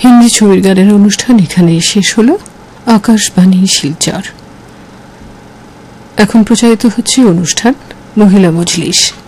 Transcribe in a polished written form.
হিন্দি ছবির গানের অনুষ্ঠান এখানেই শেষ হল। আকাশবাণী শিলচর। এখন প্রচারিত হচ্ছে অনুষ্ঠান মহিলা মজলিস।